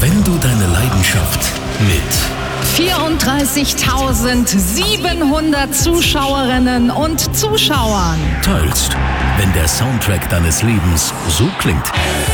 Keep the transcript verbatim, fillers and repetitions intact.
Wenn du deine Leidenschaft mit vierunddreißigtausendsiebenhundert Zuschauerinnen und Zuschauern teilst, wenn der Soundtrack deines Lebens so klingt.